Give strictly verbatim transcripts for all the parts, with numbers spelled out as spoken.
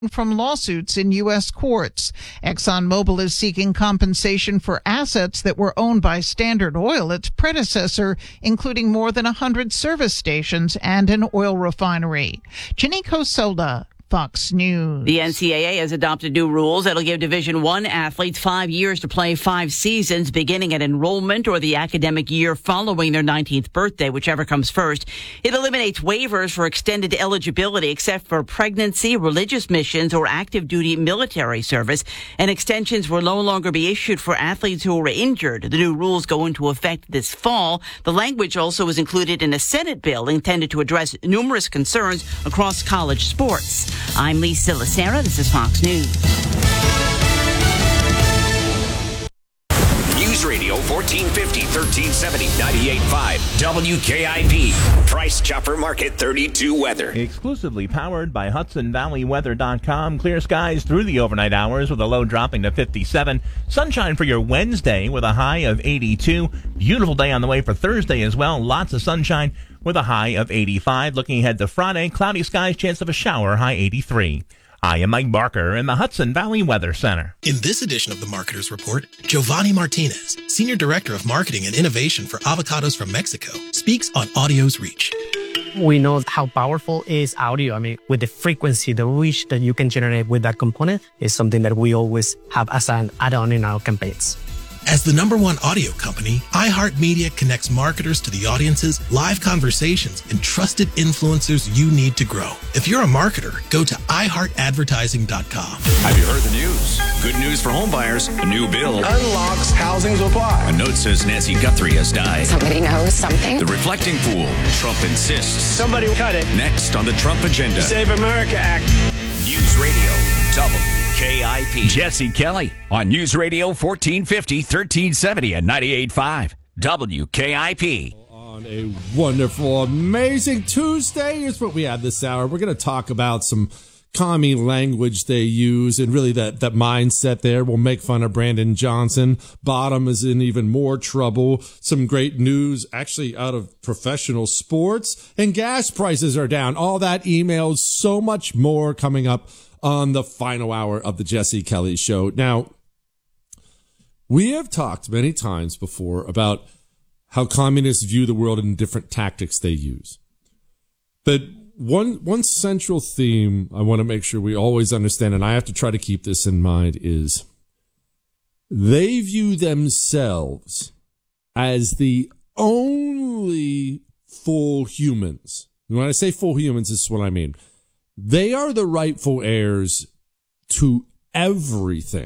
from lawsuits in U S courts. ExxonMobil is seeking compensation for assets that were owned by Standard Oil, its predecessor, including more than one hundred service stations and an oil refinery. Janiko Soda, Fox News. The N C double A has adopted new rules that'll give Division One athletes five years to play five seasons, beginning at enrollment or the academic year following their nineteenth birthday, whichever comes first. It eliminates waivers for extended eligibility except for pregnancy, religious missions, or active duty military service, and extensions will no longer be issued for athletes who were injured. The new rules go into effect this fall. The language also was included in a Senate bill intended to address numerous concerns across college sports. I'm Lisa Lacera. This is Fox News. News Radio fourteen fifty, thirteen seventy, ninety-eight point five W K I P. Price Chopper Market thirty-two weather. Exclusively powered by Hudson Valley Weather dot com. Clear skies through the overnight hours with a low dropping to fifty-seven. Sunshine for your Wednesday with a high of eighty-two. Beautiful day on the way for Thursday as well. Lots of sunshine with a high of eighty-five. Looking ahead to Friday, cloudy skies, chance of a shower, high eighty-three. I am Mike Barker in the Hudson Valley Weather Center. In this edition of the Marketer's Report, Giovanni Martinez, Senior Director of Marketing and Innovation for Avocados from Mexico, speaks on audio's reach. We know how powerful is audio. I mean, with the frequency, the reach that you can generate with that component is something that we always have as an add-on in our campaigns. As the number one audio company, iHeartMedia connects marketers to the audiences, live conversations, and trusted influencers you need to grow. If you're a marketer, go to i heart advertising dot com. Have you heard the news? Good news for homebuyers. A new bill unlocks housing supply. A note says Nancy Guthrie has died. Somebody knows something. The reflecting pool. Trump insists. Somebody cut it. Next on the Trump agenda. Save America Act. News Radio W K I P. Jesse Kelly on News Radio fourteen fifty, thirteen seventy and ninety-eight point five W K I P. On a wonderful, amazing Tuesday is what we had this hour. We're going to talk about some commie language they use and really that, that mindset there. We'll make fun of Brandon Johnson. Bottom is in even more trouble. Some great news actually out of professional sports, and gas prices are down. All that, emails, so much more coming up on the final hour of the Jesse Kelly Show. Now, we have talked many times before about how communists view the world and different tactics they use. But one one central theme I want to make sure we always understand, and I have to try to keep this in mind, is they view themselves as the only full humans. And when I say full humans, this is what I mean. They are the rightful heirs to everything.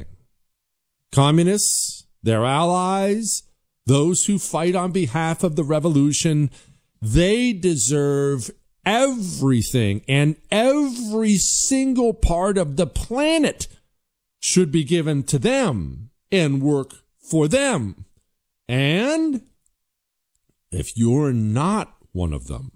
Communists, their allies, those who fight on behalf of the revolution, they deserve everything, and every single part of the planet should be given to them and work for them. And if you're not one of them,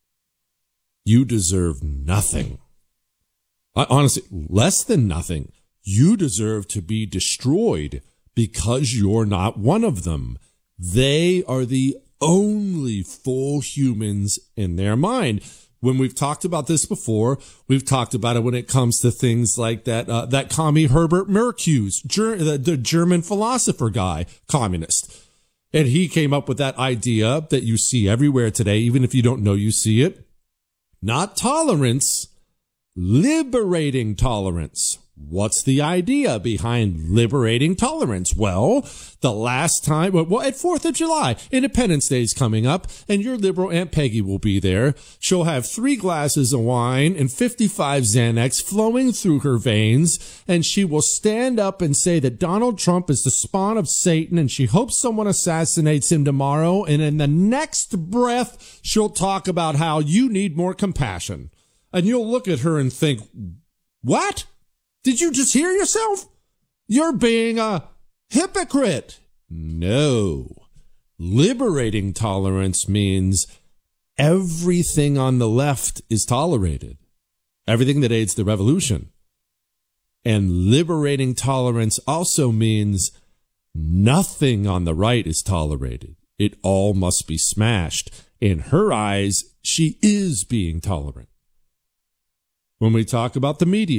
you deserve nothing. Honestly, less than nothing. You deserve to be destroyed because you're not one of them. They are the only full humans in their mind. When we've talked about this before, we've talked about it when it comes to things like that, uh, that commie Herbert Marcuse, ger- the, the German philosopher guy, communist. And he came up with that idea that you see everywhere today, even if you don't know you see it. Not tolerance, liberating tolerance. What's the idea behind liberating tolerance? Well, the last time, well, at fourth of July, Independence Day is coming up, and your liberal Aunt Peggy will be there. She'll have three glasses of wine and fifty-five Xanax flowing through her veins, and she will stand up and say that Donald Trump is the spawn of Satan, and she hopes someone assassinates him tomorrow, and in the next breath, she'll talk about how you need more compassion. And you'll look at her and think, what? Did you just hear yourself? You're being a hypocrite. No. Liberating tolerance means everything on the left is tolerated. Everything that aids the revolution. And liberating tolerance also means nothing on the right is tolerated. It all must be smashed. In her eyes, she is being tolerant. When we talk about the media,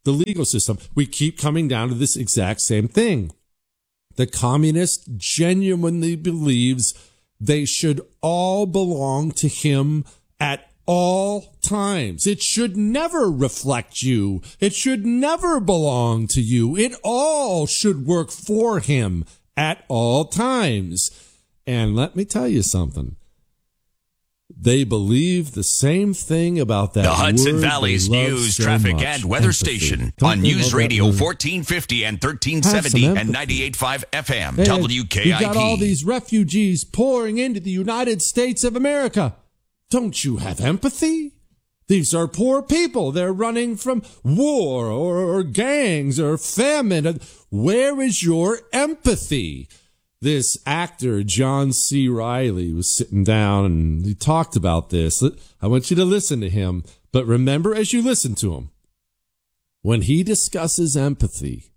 the legal system. We keep coming down to this exact same thing. The communist genuinely believes they should all belong to him at all times. It should never reflect you. It should never belong to you. It all should work for him at all times. And let me tell you something. They believe the same thing about that. The Hudson word Valley's they love news, so traffic, much, and weather empathy. station Don't on they News love that Radio word? fourteen fifty and thirteen Have seventy some and empathy. ninety-eight point five F M, Hey, W K I P. You got all these refugees pouring into the United States of America. Don't you have empathy? These are poor people. They're running from war or, or gangs or famine. Where is your empathy? This actor, John C. Reilly, was sitting down and he talked about this. I want you to listen to him, but remember as you listen to him, when he discusses empathy,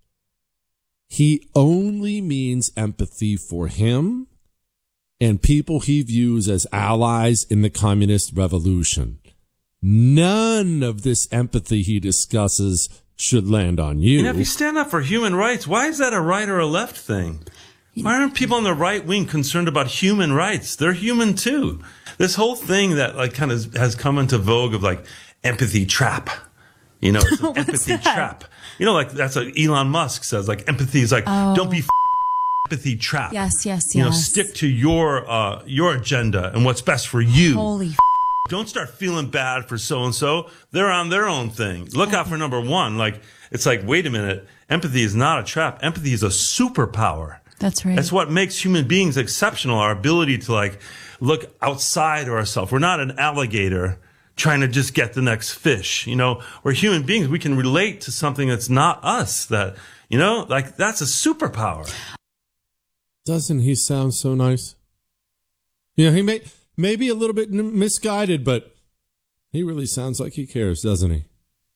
he only means empathy for him and people he views as allies in the communist revolution. None of this empathy he discusses should land on you. And if you stand up for human rights, why is that a right or a left thing? Why aren't people on the right wing concerned about human rights? They're human too. This whole thing that like kind of has come into vogue of like empathy trap. You know, it's an empathy that? trap. You know, like that's what Elon Musk says. Like empathy is like, oh. don't be f- empathy trap. Yes, yes, you yes. know, stick to your uh, your agenda and what's best for you. Holy f- Don't start feeling bad for so and so. They're on their own thing. Look out for number one. Like it's like, wait a minute. Empathy is not a trap. Empathy is a superpower. That's right. That's what makes human beings exceptional. Our ability to like look outside of ourselves. We're not an alligator trying to just get the next fish. You know, we're human beings. We can relate to something that's not us. That, you know, like that's a superpower. Doesn't he sound so nice? You know, he may, may be a little bit misguided, but he really sounds like he cares, doesn't he?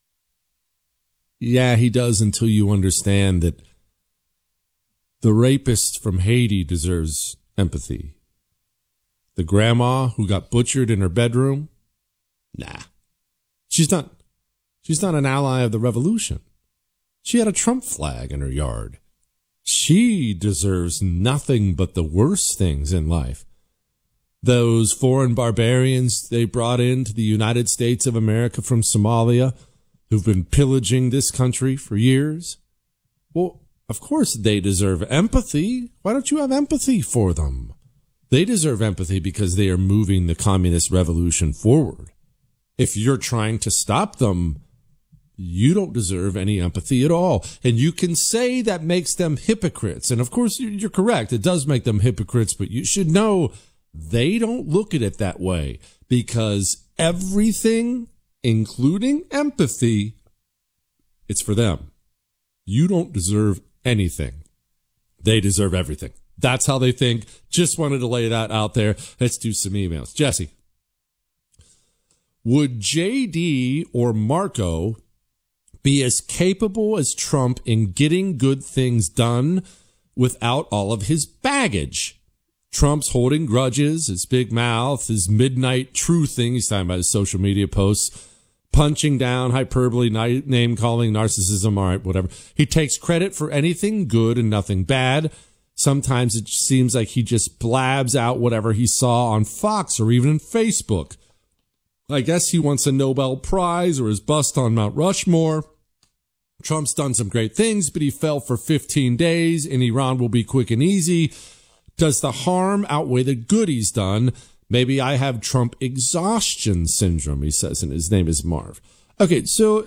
Yeah, he does until you understand that the rapist from Haiti deserves empathy. The grandma who got butchered in her bedroom? Nah. She's not, she's not an ally of the revolution. She had a Trump flag in her yard. She deserves nothing but the worst things in life. Those foreign barbarians they brought into the United States of America from Somalia, who've been pillaging this country for years. Well, of course they deserve empathy. Why don't you have empathy for them? They deserve empathy because they are moving the communist revolution forward. If you're trying to stop them, you don't deserve any empathy at all. And you can say that makes them hypocrites. And of course, you're correct. It does make them hypocrites, but you should know they don't look at it that way because everything, including empathy, it's for them. You don't deserve anything. They deserve everything. That's how they think. Just wanted to lay that out there. Let's do some emails. Jesse, would J D or Marco be as capable as Trump in getting good things done without all of his baggage? Trump's holding grudges, his big mouth, his midnight truthing. He's talking about his social media posts. Punching down, hyperbole, name calling, narcissism, all right, whatever. He takes credit for anything good and nothing bad. Sometimes it seems like he just blabs out whatever he saw on Fox or even in Facebook. I guess he wants a Nobel Prize or his bust on Mount Rushmore. Trump's done some great things, but he fell for fifteen days and Iran will be quick and easy. Does the harm outweigh the good he's done? Maybe I have Trump exhaustion syndrome, he says, and his name is Marv. Okay, so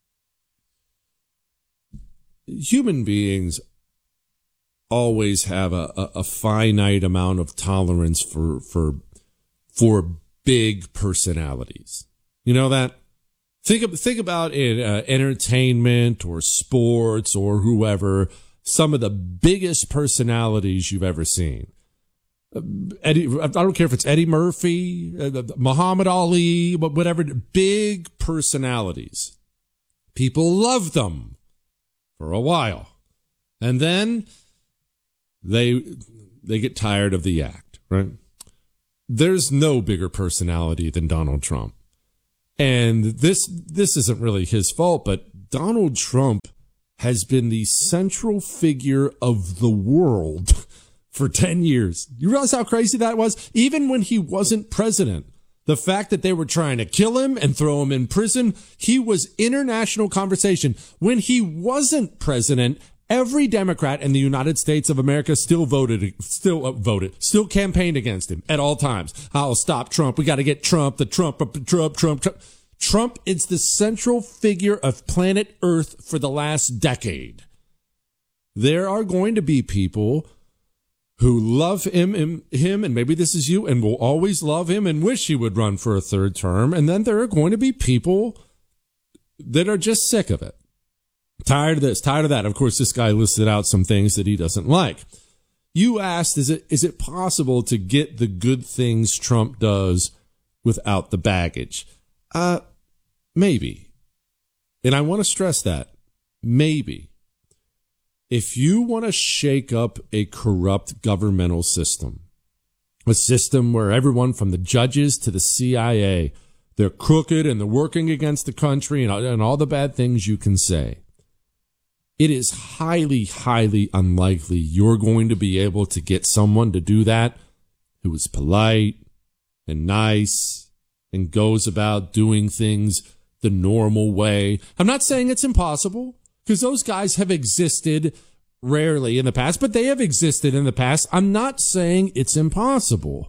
human beings always have a, a, a finite amount of tolerance for for for big personalities. You know that? Think think about in uh, entertainment or sports or whoever, some of the biggest personalities you've ever seen. Eddie, I don't care if it's Eddie Murphy, uh, Muhammad Ali, whatever, big personalities. People love them for a while. And then they, they get tired of the act, right? There's no bigger personality than Donald Trump. And this, this isn't really his fault, but Donald Trump has been the central figure of the world for ten years. You realize how crazy that was? Even when he wasn't president, the fact that they were trying to kill him and throw him in prison, he was international conversation. When he wasn't president, every Democrat in the United States of America still voted, still voted, still campaigned against him at all times. I'll stop Trump. We got to get Trump, the Trump, Trump, Trump, Trump. Trump is the central figure of planet Earth for the last decade. There are going to be people who love him, him, him, and maybe this is you, and will always love him and wish he would run for a third term. And then there are going to be people that are just sick of it. Tired of this, tired of that. Of course, this guy listed out some things that he doesn't like. You asked, is it is it possible to get the good things Trump does without the baggage? Uh, maybe. And I want to stress that. Maybe. If you want to shake up a corrupt governmental system, a system where everyone from the judges to the C I A, they're crooked and they're working against the country and, and all the bad things you can say, it is highly, highly unlikely you're going to be able to get someone to do that who is polite and nice and goes about doing things the normal way. I'm not saying it's impossible, because those guys have existed rarely in the past, but they have existed in the past. I'm not saying it's impossible.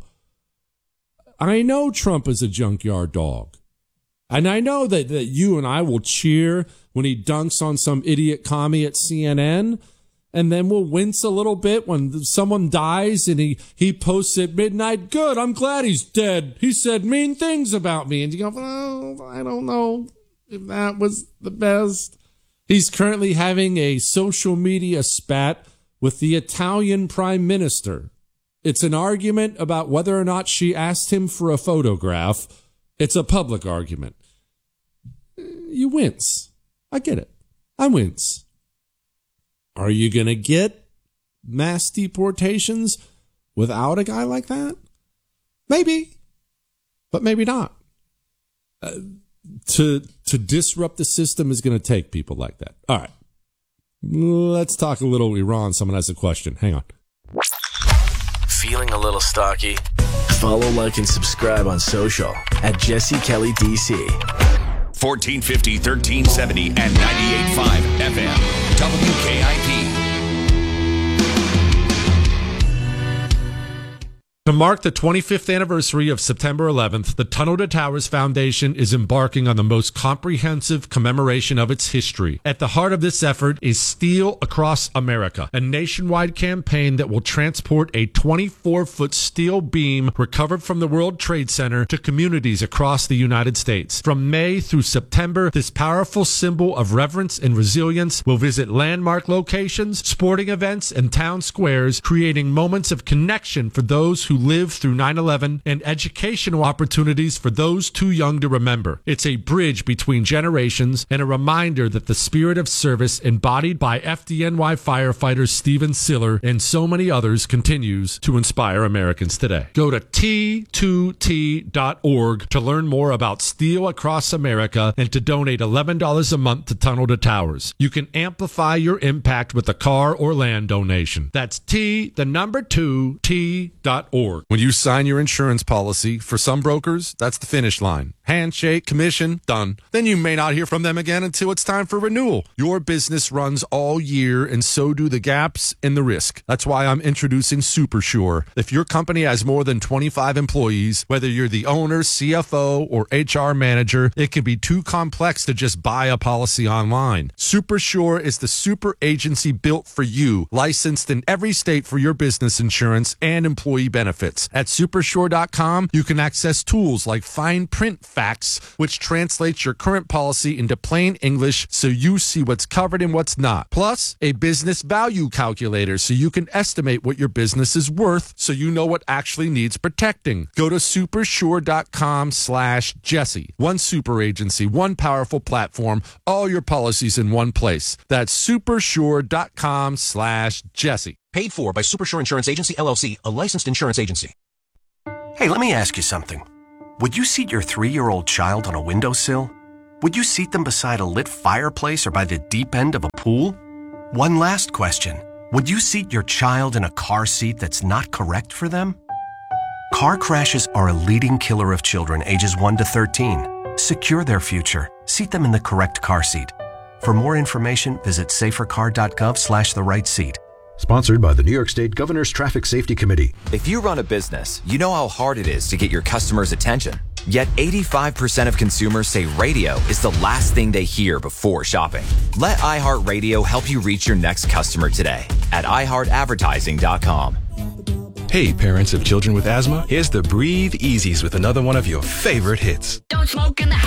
I know Trump is a junkyard dog. And I know that, that you and I will cheer when he dunks on some idiot commie at C N N. And then we'll wince a little bit when someone dies and he, he posts at midnight, good, I'm glad he's dead. He said mean things about me. And you go, oh, I don't know if that was the best. He's currently having a social media spat with the Italian prime minister. It's an argument about whether or not she asked him for a photograph. It's a public argument. You wince. I get it. I wince. Are you going to get mass deportations without a guy like that? Maybe, but maybe not. Uh, to to disrupt the system is going to take people like that. All right. Let's talk a little Iran. Someone has a question. Hang on. Feeling a little stocky? Follow, like, and subscribe on social at Jesse Kelly D C. fourteen fifty, thirteen seventy, and ninety-eight point five F M. W K I P. To mark the twenty-fifth anniversary of September eleventh, the Tunnel to Towers Foundation is embarking on the most comprehensive commemoration of its history. At the heart of this effort is Steel Across America, a nationwide campaign that will transport a twenty-four foot steel beam recovered from the World Trade Center to communities across the United States. From May through September, this powerful symbol of reverence and resilience will visit landmark locations, sporting events, and town squares, creating moments of connection for those who lived through nine eleven and educational opportunities for those too young to remember. It's a bridge between generations and a reminder that the spirit of service embodied by F D N Y firefighter Steven Siller and so many others continues to inspire Americans today. Go to T two T dot org to learn more about Steel Across America and to donate eleven dollars a month to Tunnel to Towers. You can amplify your impact with a car or land donation. That's T, the number two, T dot org. When you sign your insurance policy, for some brokers, that's the finish line. Handshake, commission, done. Then you may not hear from them again until it's time for renewal. Your business runs all year, and so do the gaps and the risk. That's why I'm introducing SuperSure. If your company has more than twenty-five employees, whether you're the owner, C F O, or H R manager, it can be too complex to just buy a policy online. SuperSure is the super agency built for you, licensed in every state for your business insurance and employee benefits. At supersure dot com, you can access tools like fine print facts, which translates your current policy into plain English so you see what's covered and what's not. Plus, a business value calculator so you can estimate what your business is worth so you know what actually needs protecting. Go to supersure dot com slash Jesse. One super agency, one powerful platform, all your policies in one place. That's supersure dot com slash Jesse. Paid for by SuperSure Insurance Agency, L L C, a licensed insurance agency. Hey, let me ask you something. Would you seat your three-year-old child on a windowsill? Would you seat them beside a lit fireplace or by the deep end of a pool? One last question. Would you seat your child in a car seat that's not correct for them? Car crashes are a leading killer of children ages one to thirteen. Secure their future. Seat them in the correct car seat. For more information, visit safercar.gov slash the right seat. Sponsored by the New York State Governor's Traffic Safety Committee. If you run a business, you know how hard it is to get your customers' attention. Yet eighty-five percent of consumers say radio is the last thing they hear before shopping. Let iHeartRadio help you reach your next customer today at i heart advertising dot com. Hey, parents of children with asthma, here's the Breathe Easies with another one of your favorite hits. Don't smoke in the